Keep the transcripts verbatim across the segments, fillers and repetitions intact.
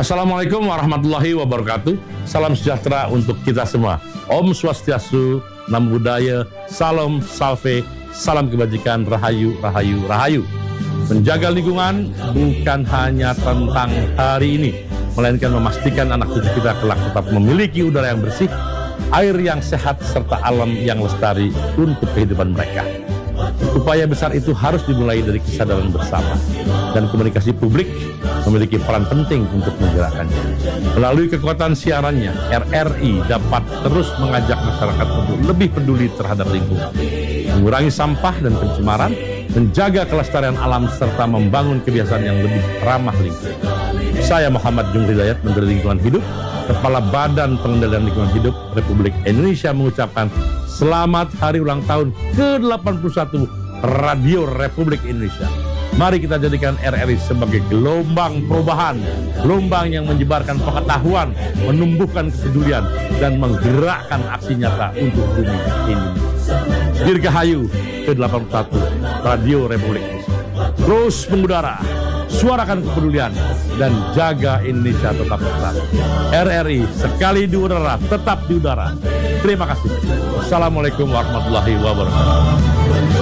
Assalamualaikum warahmatullahi wabarakatuh. Salam sejahtera untuk kita semua. Om Swastiastu, Namo Buddhaya, Salam Salve, salam kebajikan, Rahayu, Rahayu, Rahayu. Menjaga lingkungan bukan hanya tentang hari ini, melainkan memastikan anak cucu kita kelak tetap memiliki udara yang bersih, air yang sehat, serta alam yang lestari untuk kehidupan mereka. Upaya besar itu harus dimulai dari kesadaran bersama, dan komunikasi publik memiliki peran penting untuk menggerakkannya. Melalui kekuatan siarannya, R R I dapat terus mengajak masyarakat untuk lebih peduli terhadap lingkungan, mengurangi sampah dan pencemaran, menjaga kelestarian alam, serta membangun kebiasaan yang lebih ramah lingkungan. Saya Muhammad Jung Hidayat, Menteri Lingkungan Hidup, Kepala Badan Pengendalian Lingkungan Hidup Republik Indonesia, mengucapkan selamat hari ulang tahun ke delapan puluh satu Radio Republik Indonesia. Mari kita jadikan R R I sebagai gelombang perubahan, gelombang yang menyebarkan pengetahuan, menumbuhkan kepedulian, dan menggerakkan aksi nyata untuk bumi Indonesia. Dirgahayu ke delapan puluh satu Radio Republik Indonesia. Terus mengudara, suarakan kepedulian, dan jaga Indonesia tetap bersatu. R R I sekali di udara, tetap di udara. Terima kasih. Assalamualaikum warahmatullahi wabarakatuh.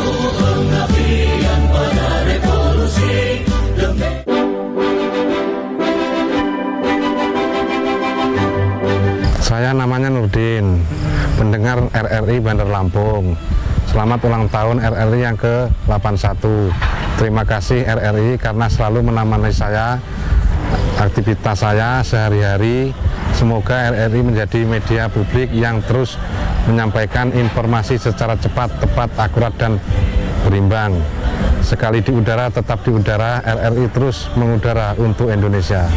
Saya namanya Nurdin, pendengar R R I Bandar Lampung. Selamat ulang tahun R R I yang ke delapan puluh satu. Terima kasih R R I karena selalu menemani saya, aktivitas saya sehari-hari. Semoga R R I menjadi media publik yang terus menyampaikan informasi secara cepat, tepat, akurat, dan berimbang. Sekali di udara, tetap di udara. R R I terus mengudara untuk Indonesia.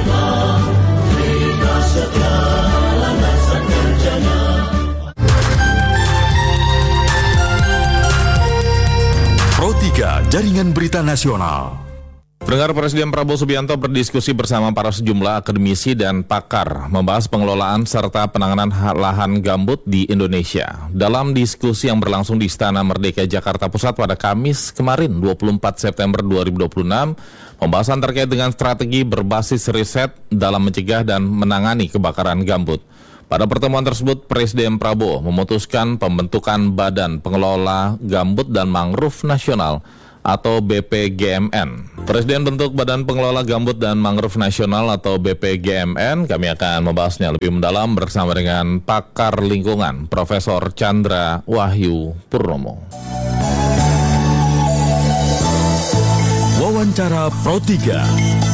Pro tiga Jaringan Berita Nasional. Pendengar, Presiden Prabowo Subianto berdiskusi bersama para sejumlah akademisi dan pakar membahas pengelolaan serta penanganan lahan gambut di Indonesia. Dalam diskusi yang berlangsung di Istana Merdeka Jakarta Pusat pada Kamis kemarin dua puluh empat September dua ribu dua puluh enam, pembahasan terkait dengan strategi berbasis riset dalam mencegah dan menangani kebakaran gambut. Pada pertemuan tersebut, Presiden Prabowo memutuskan pembentukan Badan Pengelola Gambut dan Mangrove Nasional atau B P G M N. Presiden bentuk Badan Pengelola Gambut dan Mangrove Nasional atau B P G M N. Kami akan membahasnya lebih mendalam bersama dengan pakar lingkungan Profesor Chandra Wahyu Purnomo. Wawancara Pro tiga.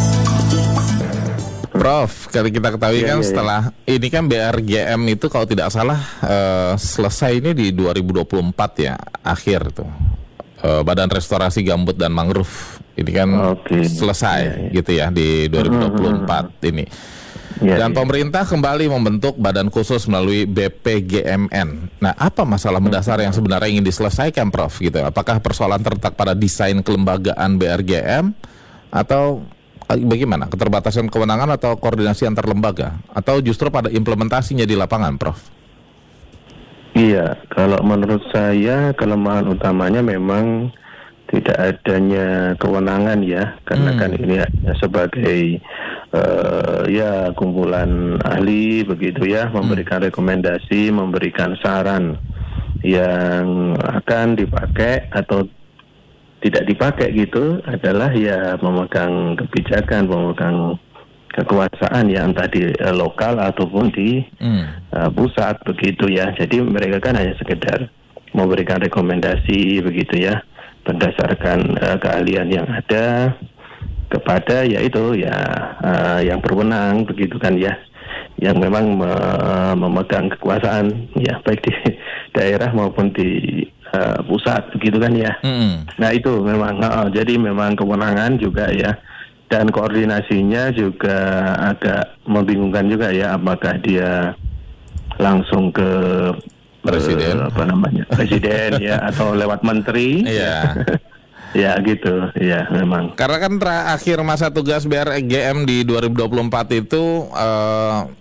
Prof, kalau kita ketahui ya, kan ya, setelah ya. ini kan B R G M itu kalau tidak salah uh, selesai ini di dua ribu dua puluh empat ya, akhir tuh. Uh, Badan Restorasi Gambut dan Mangrove ini kan okay. selesai ya, ya. gitu ya di dua ribu dua puluh empat hmm. ini. Ya, dan ya. Pemerintah kembali membentuk badan khusus melalui B P G M N. Nah, apa masalah mendasar yang sebenarnya ingin diselesaikan, Prof? Gitu. Apakah persoalan terletak pada desain kelembagaan B R G M atau bagaimana? Keterbatasan kewenangan atau koordinasi antar lembaga atau justru pada implementasinya di lapangan, Prof? Iya, kalau menurut saya kelemahan utamanya memang tidak adanya kewenangan ya, karena hmm. kan ini sebagai uh, ya kumpulan ahli begitu ya, memberikan hmm. rekomendasi, memberikan saran yang akan dipakai atau tidak dipakai gitu adalah ya memegang kebijakan, memegang kekuasaan ya, entah di uh, lokal ataupun di hmm. uh, pusat begitu ya. Jadi mereka kan hanya sekedar memberikan rekomendasi begitu ya, berdasarkan uh, keahlian yang ada kepada yaitu ya uh, yang berwenang begitu kan ya, yang memang me- memegang kekuasaan ya, baik di daerah maupun di uh, pusat begitu kan ya. Hmm. Nah itu memang uh, jadi memang kewenangan juga ya. Dan koordinasinya juga agak membingungkan juga ya, apakah dia langsung ke presiden, uh, apa namanya presiden ya, atau lewat menteri. Iya. Ya gitu, ya memang. Karena kan terakhir masa tugas B R G M di dua ribu dua puluh empat itu uh,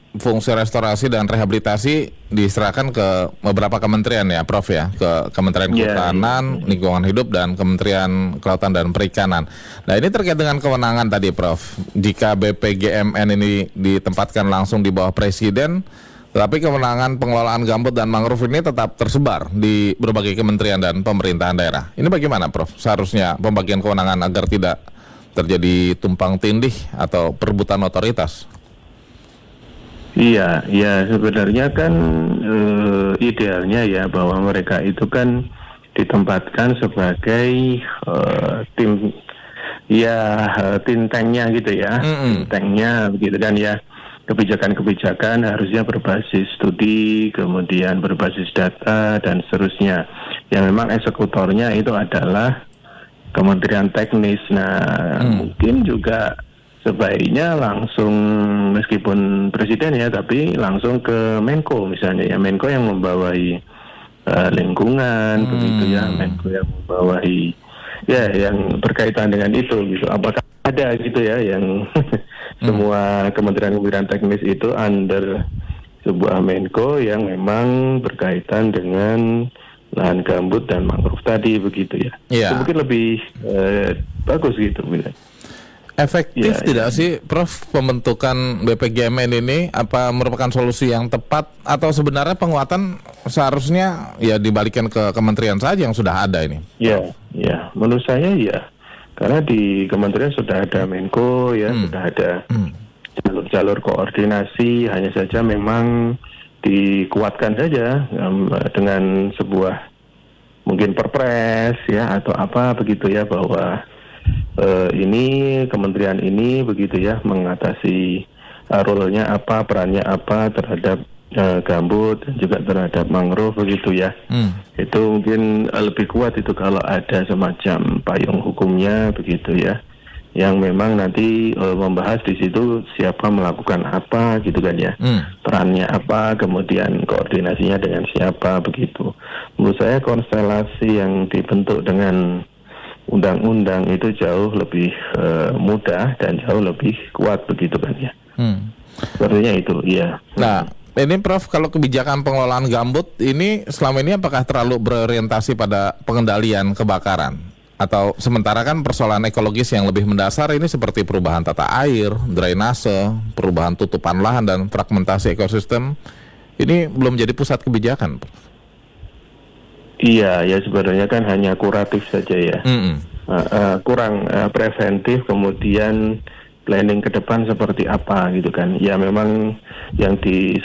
fungsi restorasi dan rehabilitasi diserahkan ke beberapa kementerian ya, Prof ya, ke Kementerian Yeah, Kehutanan, yeah. Lingkungan Hidup dan Kementerian Kelautan dan Perikanan. Nah, ini terkait dengan kewenangan tadi, Prof. Jika B P G M N ini ditempatkan langsung di bawah Presiden, tetapi kewenangan pengelolaan gambut dan mangrove ini tetap tersebar di berbagai kementerian dan pemerintahan daerah. Ini bagaimana, Prof? Seharusnya pembagian kewenangan agar tidak terjadi tumpang tindih atau perebutan otoritas. Iya, ya sebenarnya kan eh, idealnya ya bahwa mereka itu kan ditempatkan sebagai eh, tim ya eh, think tanknya gitu ya, Mm-mm. think tanknya begitu kan ya. Kebijakan-kebijakan harusnya berbasis studi, kemudian berbasis data dan seterusnya. Yang memang eksekutornya itu adalah Kementerian Teknis. Nah, Hmm. mungkin juga sebaiknya langsung meskipun presiden ya, tapi langsung ke Menko misalnya ya, Menko yang membawahi uh, lingkungan, Hmm. begitu ya, Menko yang membawahi ya yang berkaitan dengan itu gitu. Apakah ada gitu ya yang semua kementerian-kementerian teknis itu under sebuah Menko yang memang berkaitan dengan lahan gambut dan mangrove tadi begitu ya. Iya. Itu mungkin lebih eh, bagus gitu. Efektif Ya, tidak ya. sih, Prof, pembentukan B P G M N ini? Apa merupakan solusi yang tepat atau sebenarnya penguatan seharusnya ya dibalikan ke kementerian saja yang sudah ada ini? Ya, ya. Menurut saya ya, karena di kementerian sudah ada Menko ya, Hmm. sudah ada Hmm. jalur-jalur koordinasi. Hanya saja memang dikuatkan saja um, dengan sebuah mungkin perpres ya atau apa begitu ya, bahwa Uh, ini kementerian ini begitu ya mengatasi uh, role-nya apa, perannya apa terhadap uh, gambut dan juga terhadap mangrove begitu ya. Hmm. Itu mungkin uh, lebih kuat itu kalau ada semacam payung hukumnya begitu ya, yang memang nanti uh, membahas di situ siapa melakukan apa gitu kan ya, Hmm. perannya apa, kemudian koordinasinya dengan siapa begitu. Menurut saya konstelasi yang dibentuk dengan undang-undang itu jauh lebih uh, mudah dan jauh lebih kuat begitu kan ya. Hmm. Sepertinya itu, iya. Nah, ini Prof, kalau kebijakan pengelolaan gambut ini selama ini apakah terlalu berorientasi pada pengendalian kebakaran? Atau sementara kan persoalan ekologis yang lebih mendasar ini seperti perubahan tata air, drainase, perubahan tutupan lahan dan fragmentasi ekosistem ini belum jadi pusat kebijakan, Prof. Iya, ya sebenarnya kan hanya kuratif saja ya. Mm-mm. Uh, uh, kurang uh, preventif, kemudian planning ke depan seperti apa gitu kan. Ya memang yang di